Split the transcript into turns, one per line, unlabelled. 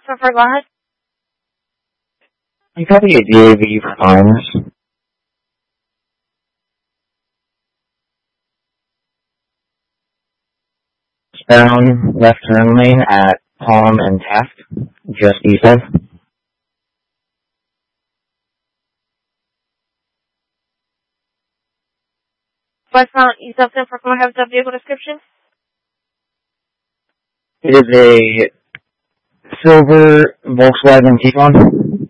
for go ahead.
You probably get DAV for Farmers. Down left turn lane at Palm and Taft, just east of.
Westbound East of San Francisco, have the vehicle description?
It is a silver Volkswagen Tiguan.